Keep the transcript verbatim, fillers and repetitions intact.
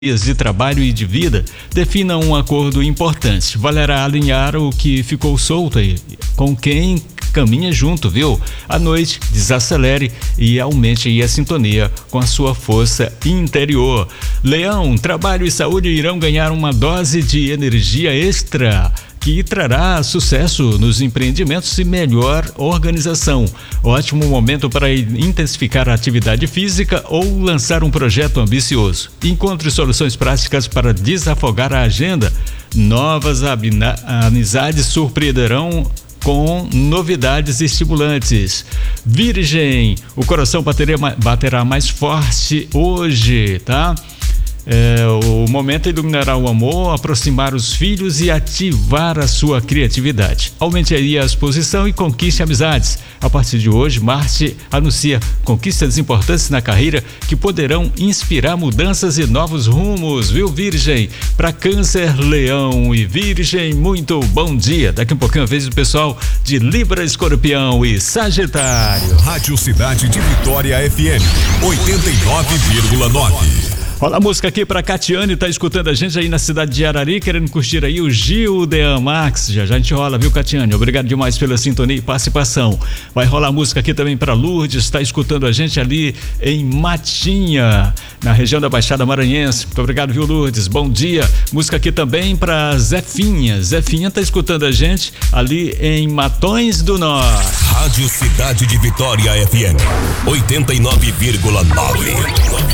de trabalho e de vida, defina um acordo importante. Valerá alinhar o que ficou solto aí, com quem caminha junto, viu? À noite, desacelere e aumente aí a sintonia com a sua força interior. Leão, trabalho e saúde irão ganhar uma dose de energia extra, que trará sucesso nos empreendimentos e melhor organização. Ótimo momento para intensificar a atividade física ou lançar um projeto ambicioso. Encontre soluções práticas para desafogar a agenda. Novas amizades surpreenderão com novidades estimulantes. Virgem, o coração baterá, baterá mais forte hoje, tá? É, o momento iluminará o amor, aproximar os filhos e ativar a sua criatividade. Aumente aí a exposição e conquiste amizades. A partir de hoje, Marte anuncia conquistas importantes na carreira que poderão inspirar mudanças e novos rumos, viu, Virgem? Para Câncer, Leão e Virgem, muito bom dia. Daqui a um pouquinho a vez do pessoal de Libra, Escorpião e Sagitário. Rádio Cidade de Vitória F M oitenta e nove vírgula nove. Olha a música aqui pra Catiane, tá escutando a gente aí na cidade de Arari, querendo curtir aí o Gil Dean Max. Já já a gente rola, viu, Catiane? Obrigado demais pela sintonia e participação. Vai rolar música aqui também pra Lourdes, tá escutando a gente ali em Matinha, na região da Baixada Maranhense. Muito obrigado, viu, Lourdes? Bom dia. Música aqui também pra Zefinha. Zefinha tá escutando a gente ali em Matões do Norte. Rádio Cidade de Vitória F M oitenta e nove vírgula nove.